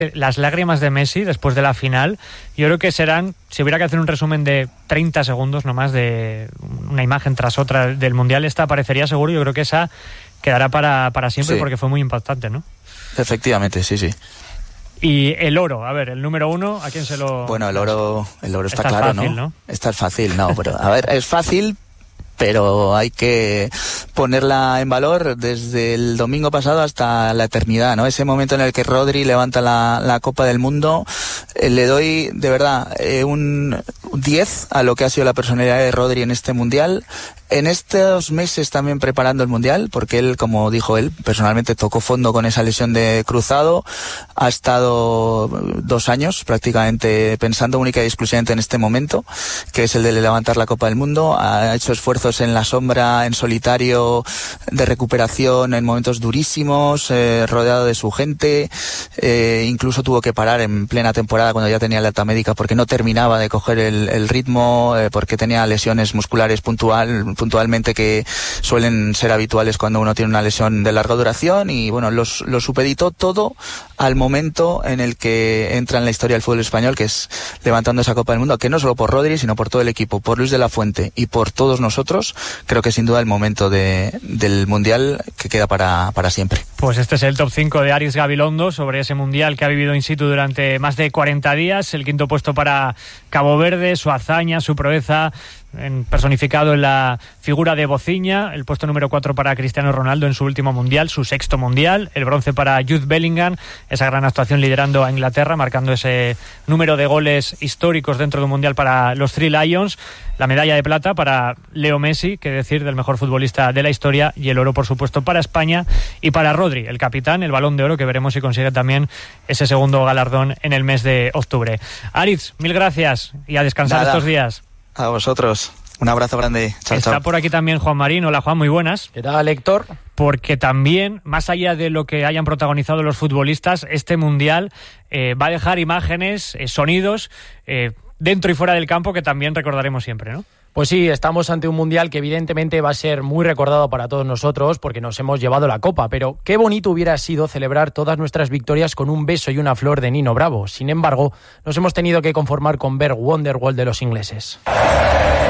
Las lágrimas de Messi después de la final, yo creo que serán, si hubiera que hacer un resumen de 30 segundos nomás de una imagen tras otra del Mundial, esta aparecería seguro. Yo creo que esa quedará para siempre, sí, porque fue muy impactante, ¿no? Efectivamente, sí. Y el oro, a ver, el número 1, ¿a quién se lo...? Bueno, el oro está claro, fácil, ¿no? Está fácil, no, pero a ver, es fácil, pero hay que ponerla en valor desde el domingo pasado hasta la eternidad, ¿no? Ese momento en el que Rodri levanta la Copa del Mundo, le doy de verdad un 10 a lo que ha sido la personalidad de Rodri en este Mundial. En estos meses también preparando el Mundial, porque él, como dijo él, personalmente tocó fondo con esa lesión de cruzado. Ha estado 2 años prácticamente pensando única y exclusivamente en este momento, que es el de levantar la Copa del Mundo. Ha hecho esfuerzos en la sombra, en solitario, de recuperación, en momentos durísimos, rodeado de su gente. Incluso tuvo que parar en plena temporada cuando ya tenía la alta médica porque no terminaba de coger el ritmo, porque tenía lesiones musculares puntualmente que suelen ser habituales cuando uno tiene una lesión de larga duración, y bueno, lo supeditó todo al momento en el que entra en la historia del fútbol español, que es levantando esa Copa del Mundo, que no solo por Rodri, sino por todo el equipo, por Luis de la Fuente y por todos nosotros. Creo que sin duda el momento del Mundial que queda para siempre. Pues este es el top 5 de Aritz Gabilondo sobre ese Mundial que ha vivido in situ durante más de 40 días. El quinto puesto para Cabo Verde, su hazaña, su proeza personificado en la figura de Bociña. El puesto número 4 para Cristiano Ronaldo en su último Mundial, su 6º Mundial. El bronce para Jude Bellingham, esa gran actuación liderando a Inglaterra, marcando ese número de goles históricos dentro de un Mundial para los Three Lions. La medalla de plata para Leo Messi, que decir del mejor futbolista de la historia, y el oro, por supuesto, para España y para Rodri, el capitán, el Balón de Oro, que veremos si consigue también ese segundo galardón en el mes de octubre. Aritz, mil gracias y a descansar estos días. A vosotros. Un abrazo grande. Chao, Está chao. por aquí también Juan Marín. Hola, Juan, muy buenas. ¿Qué tal, Héctor? Porque también, más allá de lo que hayan protagonizado los futbolistas, este Mundial va a dejar imágenes, sonidos, dentro y fuera del campo, que también recordaremos siempre, ¿no? Pues sí, estamos ante un Mundial que evidentemente va a ser muy recordado para todos nosotros porque nos hemos llevado la Copa, pero qué bonito hubiera sido celebrar todas nuestras victorias con un beso y una flor de Nino Bravo. Sin embargo, nos hemos tenido que conformar con ver Wonderwall de los ingleses.